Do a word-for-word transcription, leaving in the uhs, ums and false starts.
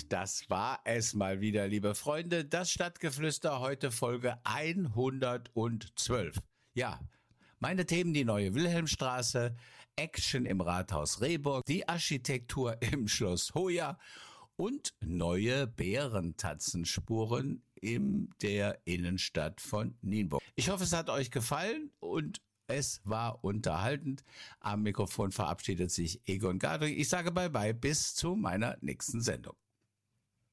das war es mal wieder, liebe Freunde. Das Stadtgeflüster, heute Folge hundertzwölf. Ja, meine Themen: die neue Wilhelmstraße, Action im Rathaus Rehburg, die Architektur im Schloss Hoya und neue Bärentatzenspuren in der Innenstadt von Nienburg. Ich hoffe, es hat euch gefallen und es war unterhaltend. Am Mikrofon verabschiedet sich Egon Garding. Ich sage Bye-bye, bis zu meiner nächsten Sendung.